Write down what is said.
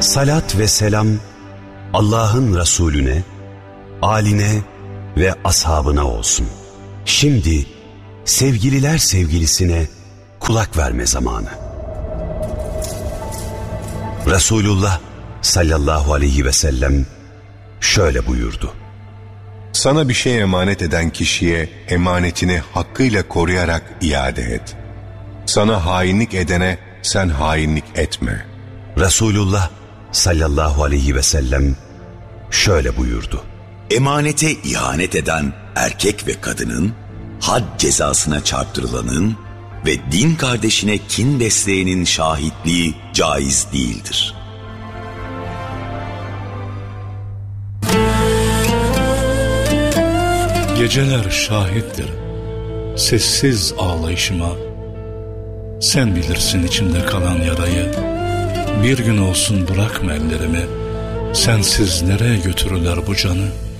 Salat ve selam Allah'ın Resulüne, âline ve ashabına olsun. Şimdi sevgililer sevgilisine kulak verme zamanı. Resulullah sallallahu aleyhi ve sellem şöyle buyurdu: Sana bir şey emanet eden kişiye emanetini hakkıyla koruyarak iade et. Sana hainlik edene sen hainlik etme. Resulullah sallallahu aleyhi ve sellem şöyle buyurdu: Emanete ihanet eden erkek ve kadının, had cezasına çarptırılanın ve din kardeşine kin besleyenin şahitliği caiz değildir. Geceler şahittir sessiz ağlayışıma. Sen bilirsin içimde kalan yarayı. Bir gün olsun bırakma ellerimi. Sensiz nereye götürürler bu canı?